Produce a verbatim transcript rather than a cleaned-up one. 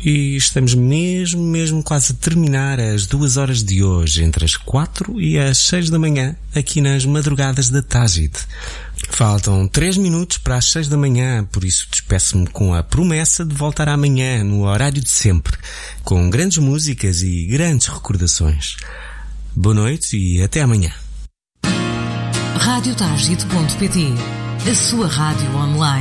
E estamos mesmo, mesmo quase a terminar as duas horas de hoje, entre as quatro e as seis da manhã, aqui nas madrugadas da Tágide. Faltam três minutos para as seis da manhã, por isso despeço-me com a promessa de voltar amanhã, no horário de sempre, com grandes músicas e grandes recordações. Boa noite e até amanhã. rádio tágide ponto pt, a sua rádio online.